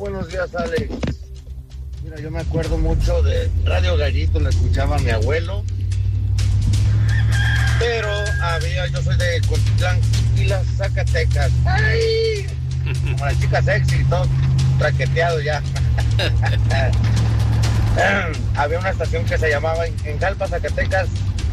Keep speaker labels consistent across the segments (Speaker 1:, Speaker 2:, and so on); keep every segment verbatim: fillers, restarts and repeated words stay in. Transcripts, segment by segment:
Speaker 1: buenos días, Alex. Mira, yo me acuerdo mucho de Radio Gallito, la escuchaba mi abuelo. Pero había, yo soy de Cotitlán y las Zacatecas. ¡Ay! Como la chica sexy y todo traqueteado ya. Había una estación que se llamaba en, en Jalpa, Zacatecas.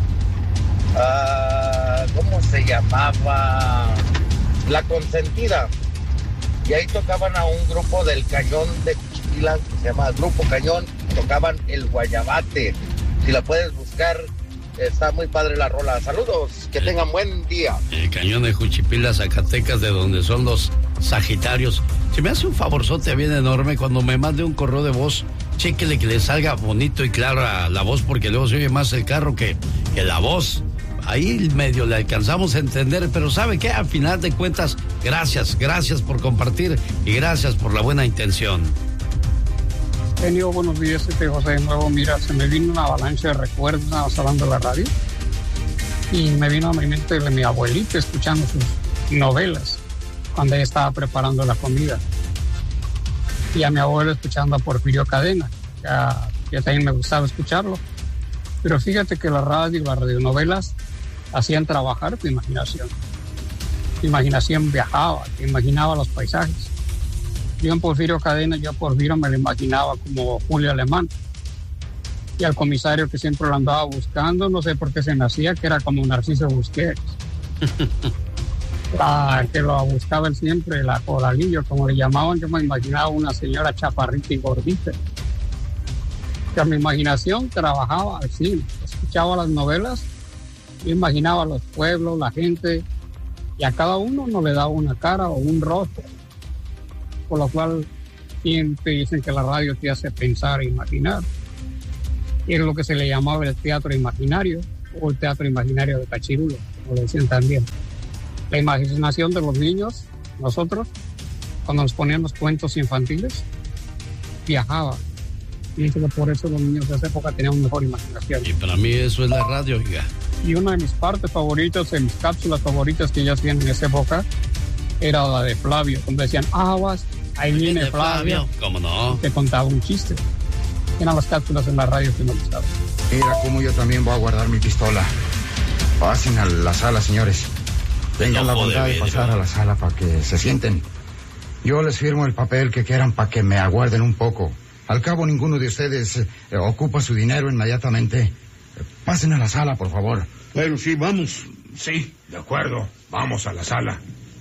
Speaker 1: Uh, ¿Cómo se llamaba? La Consentida. Y ahí tocaban a un grupo del Cañón de Juchipila, que se llama Grupo Cañón. Tocaban el Guayabate. Si la puedes buscar, está muy padre la rola. Saludos, que tengan buen día.
Speaker 2: El Cañón de Juchipila, Zacatecas, de donde son los Sagitarios. Si me hace un favorzote bien enorme, cuando me mande un correo de voz, chéquele que le salga bonito y clara la voz, porque luego se oye más el carro que, que la voz. Ahí medio le alcanzamos a entender, pero ¿sabe qué? Al final de cuentas, gracias, gracias por compartir y gracias por la buena intención.
Speaker 3: Genio, buenos días, este José de nuevo. Mira, se me vino una avalancha de recuerdos, nada más hablando de la radio, y me vino a mi mente de mi abuelita escuchando sus novelas cuando ella estaba preparando la comida, y a mi abuelo escuchando a Porfirio Cadena, ya, ya también me gustaba escucharlo. Pero fíjate que la radio y las radionovelas hacían trabajar tu imaginación. Tu imaginación viajaba, te imaginaba los paisajes. Yo en Porfirio Cadena, yo a Porfirio me lo imaginaba como Julio Alemán. Y al comisario que siempre lo andaba buscando, no sé por qué se me hacía, que era como Narciso Busquets. La que lo buscaba él siempre, la Coralillo, como le llamaban, yo me imaginaba una señora chaparrita y gordita. Que mi imaginación trabajaba al cine, escuchaba las novelas, yo imaginaba los pueblos, la gente, y a cada uno no le daba una cara o un rostro, por lo cual siempre dicen que la radio te hace pensar e imaginar. Y es lo que se le llamaba el teatro imaginario, o el teatro imaginario de Cachirulo, como le decían también. La imaginación de los niños, nosotros, cuando nos poníamos cuentos infantiles, viajaba. Y que por eso los niños de esa época tenían una mejor imaginación.
Speaker 2: Y para mí eso es la radio, oiga.
Speaker 3: Y una de mis partes favoritas, de mis cápsulas favoritas que ya hacían en esa época, era la de Flavio, donde decían, aguas, ahí viene Flavio.
Speaker 2: ¿Cómo no?
Speaker 3: Te contaba un chiste. Eran las cápsulas en la radio que me gustaban.
Speaker 4: Mira cómo yo también voy a guardar mi pistola. Pasen a la sala, señores. Tengan la bondad de pasar a la sala para que se sienten. Yo les firmo el papel que quieran para que me aguarden un poco. Al cabo, ninguno de ustedes eh, ocupa su dinero inmediatamente. Pasen a la sala, por favor.
Speaker 5: Bueno, sí, vamos. Sí, de acuerdo. Vamos a la sala.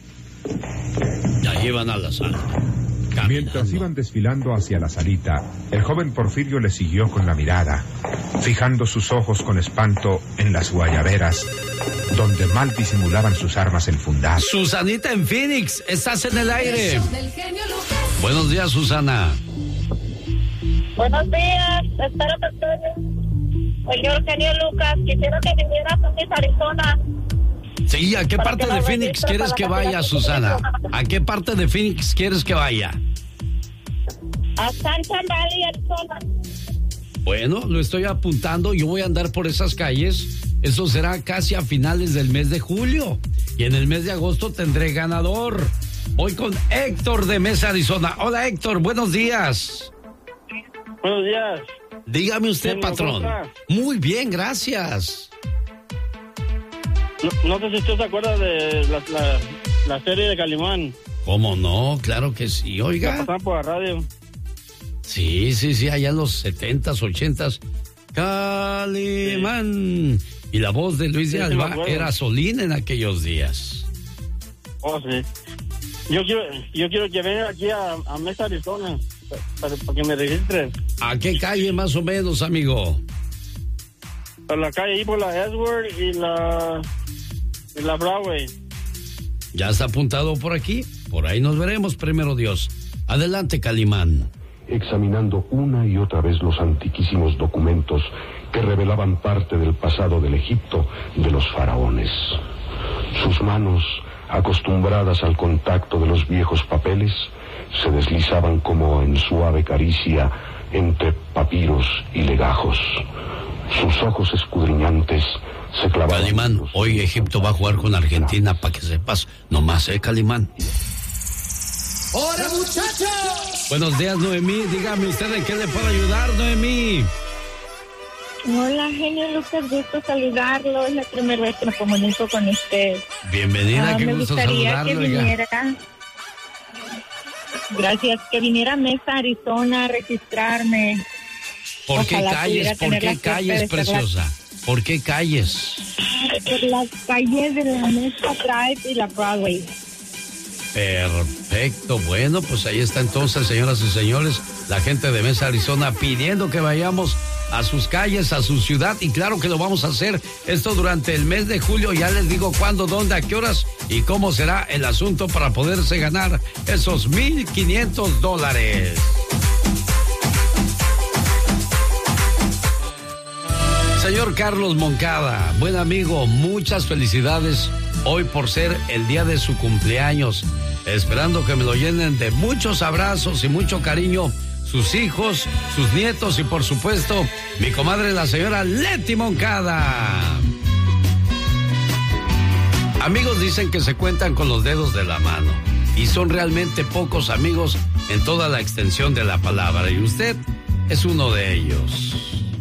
Speaker 2: Ya llevan a la sala.
Speaker 6: Caminando. Mientras iban desfilando hacia la salita, el joven Porfirio le siguió con la mirada, fijando sus ojos con espanto en las guayaberas, donde mal disimulaban sus armas enfundadas.
Speaker 2: Susanita en Phoenix, estás en el aire. Buenos días, Susana.
Speaker 7: Buenos días, espero que estoy. Señor Genio Lucas, quisiera que vinieras a Phoenix, Arizona.
Speaker 2: Sí, ¿a qué parte de Phoenix quieres que vaya, Susana? ¿A qué parte de Phoenix quieres que vaya?
Speaker 7: A Sunshine Valley, Arizona.
Speaker 2: Bueno, lo estoy apuntando, yo voy a andar por esas calles. Eso será casi a finales del mes de julio. Y en el mes de agosto tendré ganador. Voy con Héctor de Mesa, Arizona. Hola, Héctor, buenos días.
Speaker 8: Buenos días.
Speaker 2: Dígame usted, patrón. Muy bien, gracias.
Speaker 8: No, no sé si usted se acuerda de la, la, la serie de Calimán.
Speaker 2: ¿Cómo no? Claro que sí, oiga.
Speaker 8: La pasaban por la radio.
Speaker 2: Sí, sí, sí, allá en los setentas, ochentas. Calimán. Sí. Y la voz de Luis sí, de Alba sí era Solín en aquellos días.
Speaker 8: Oh, sí. Yo quiero, yo quiero que vengan aquí a, a Mesa, Arizona, para, para que me registren.
Speaker 2: ¿A qué calle más o menos, amigo?
Speaker 8: Por la calle ahí, por la Edward y la, y la Broadway.
Speaker 2: Ya está apuntado por aquí. Por ahí nos veremos, primero Dios. Adelante, Calimán.
Speaker 9: Examinando una y otra vez los antiquísimos documentos que revelaban parte del pasado del Egipto de los faraones. Sus manos, acostumbradas al contacto de los viejos papeles, se deslizaban como en suave caricia entre papiros y legajos. Sus ojos escudriñantes se clavaban...
Speaker 2: Calimán, hoy Egipto va a jugar con Argentina, para que sepas. Nomás, ¿eh, Calimán?
Speaker 10: ¡Hola, muchachos!
Speaker 2: Buenos días, Noemí. Dígame usted en qué le puedo ayudar, Noemí.
Speaker 7: Hola, genio Lucas, gusto saludarlo. Es la primera vez que me comunico con usted.
Speaker 2: Bienvenida,
Speaker 7: Ah,
Speaker 2: qué
Speaker 7: me
Speaker 2: gusto
Speaker 7: gustaría
Speaker 2: saludarlo.
Speaker 7: que
Speaker 2: oiga.
Speaker 7: viniera. Gracias, que viniera a Mesa, Arizona, a registrarme.
Speaker 2: ¿Por qué
Speaker 7: Ojalá
Speaker 2: calles?
Speaker 7: pudiera
Speaker 2: ¿Por
Speaker 7: tener
Speaker 2: qué
Speaker 7: la suerte
Speaker 2: calles,
Speaker 7: de estar
Speaker 2: preciosa? ¿Por qué calles?
Speaker 7: por las calles de la Mesa Drive y la Broadway.
Speaker 2: Perfecto, bueno, pues ahí está entonces, señoras y señores, la gente de Mesa, Arizona, pidiendo que vayamos a sus calles, a su ciudad, y claro que lo vamos a hacer esto durante el mes de julio. Ya les digo cuándo, dónde, a qué horas y cómo será el asunto para poderse ganar esos mil quinientos dólares. Señor Carlos Moncada, buen amigo, muchas felicidades hoy por ser el día de su cumpleaños. Esperando que me lo llenen de muchos abrazos y mucho cariño sus hijos, sus nietos y por supuesto mi comadre la señora Leti Moncada. Amigos dicen que se cuentan con los dedos de la mano y son realmente pocos amigos en toda la extensión de la palabra, y usted es uno de ellos.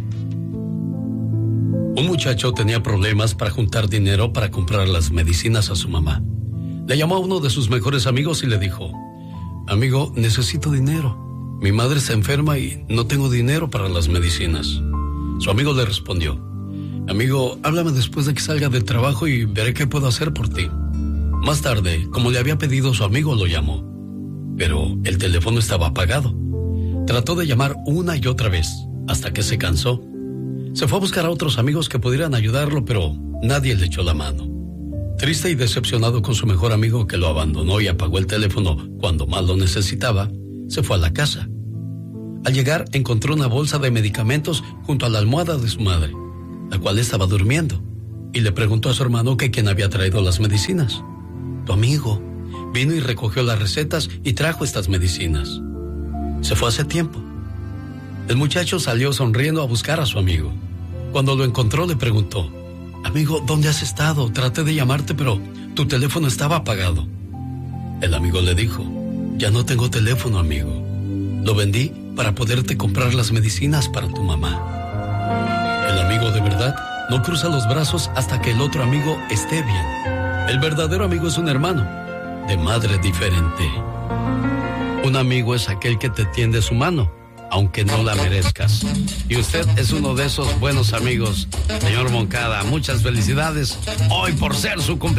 Speaker 2: Un muchacho tenía problemas para juntar dinero para comprar las medicinas a su mamá. Le llamó a uno de sus mejores amigos y le dijo: amigo, necesito dinero. Mi madre está enferma y no tengo dinero para las medicinas. Su amigo le respondió: amigo, háblame después de que salga del trabajo y veré qué puedo hacer por ti. Más tarde, como le había pedido, su amigo lo llamó, pero el teléfono estaba apagado. Trató de llamar una y otra vez, hasta que se cansó. Se fue a buscar a otros amigos que pudieran ayudarlo, pero nadie le echó la mano. Triste y decepcionado con su mejor amigo que lo abandonó y apagó el teléfono cuando más lo necesitaba, se fue a la casa. Al llegar, encontró una bolsa de medicamentos junto a la almohada de su madre, la cual estaba durmiendo, y le preguntó a su hermano que quién había traído las medicinas. Tu amigo vino y recogió las recetas y trajo estas medicinas. Se fue hace tiempo. El muchacho salió sonriendo a buscar a su amigo. Cuando lo encontró, le preguntó: amigo, ¿dónde has estado? Traté de llamarte, pero tu teléfono estaba apagado. El amigo le dijo: ya no tengo teléfono, amigo. Lo vendí para poderte comprar las medicinas para tu mamá. El amigo de verdad no cruza los brazos hasta que el otro amigo esté bien. El verdadero amigo es un hermano, de madre diferente. Un amigo es aquel que te tiende su mano, aunque no la merezcas. Y usted es uno de esos buenos amigos. Señor Moncada, muchas felicidades hoy por ser su cumpleaños.